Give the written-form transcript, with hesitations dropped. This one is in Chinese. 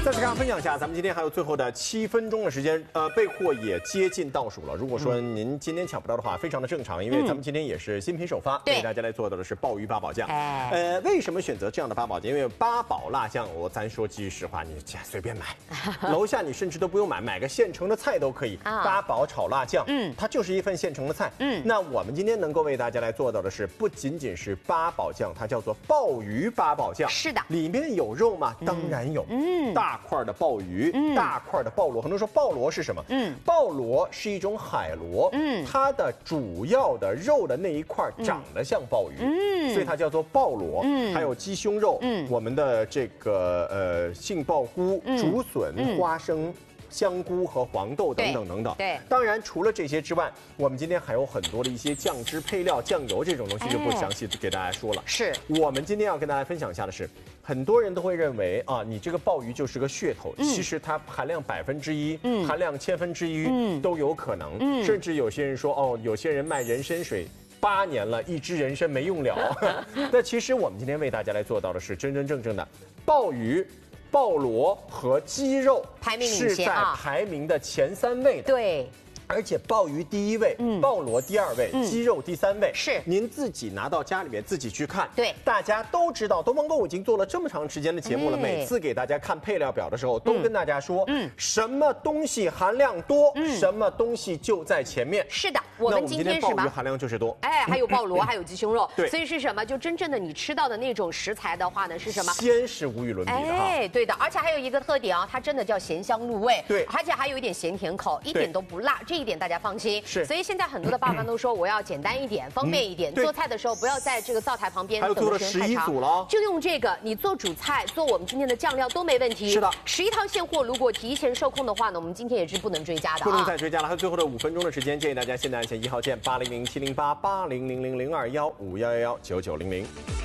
再次跟大家分享一下，咱们今天还有最后的7分钟的时间，备货也接近倒数了。如果说您今天抢不到的话，非常的正常，因为咱们今天也是新品首发，给大家来做到的是鲍鱼八宝酱。为什么选择这样的八宝酱？因为八宝辣酱，咱说句实话，你随便买，楼下你甚至都不用买个现成的菜都可以。八宝炒辣酱，它就是一份现成的菜。那我们今天能够为大家来做到的是，不仅仅是八宝酱，它叫做鲍鱼八宝酱。 是的， 里面有肉吗？当然有。大块的鲍鱼，大块的鲍螺。很多人说鲍螺是什么？鲍螺是一种海螺，它的主要的肉的那一块长得像鲍鱼，所以它叫做鲍螺。还有鸡胸肉，我们的这个杏鲍菇、竹笋、花生。香菇和黄豆等等等等。对，当然除了这些之外，我们今天还有很多的一些酱汁配料、酱油这种东西就不详细给大家说了。是我们今天要跟大家分享一下的是，很多人都会认为啊，你这个鲍鱼就是个噱头，其实它含量1%，含量1/1000都有可能。甚至有些人说哦，有些人卖人参水。8年了，一支人参没用了。那其实我们今天为大家来做到的是真真正正的鲍鱼。鲍螺和鸡肉是在排名的前3位的。对。而且鲍鱼第1位，鲍螺第2位，鸡肉第3位。是您自己拿到家里面自己去看。对，大家都知道，东方购物已经做了这么长时间的节目了，每次给大家看配料表的时候，都跟大家说，什么东西含量多，什么东西就在前面。是的，我们今天鲍鱼含量就是多， 还有鲍螺，还有鸡胸肉。对，所以是什么？就真正的你吃到的那种食材的话呢，是什么？ 鲜是无与伦比的。 对的，而且还有一个特点啊，它真的叫咸香入味。对，而且还有一点咸甜口，一点都不辣，这一点大家放心。是，所以现在很多的爸妈都说我要简单一点，方便一点，做菜的时候不要在这个灶台旁边等的时间太长。还有做了11组了， 就用这个，你做主菜，做我们今天的酱料都没问题。是的，11套现货，如果提前售空的话呢，我们今天也是不能追加的， 不能再追加了。还有最后的5分钟的时间，建议大家现在按下1号键800-708-80000215119900。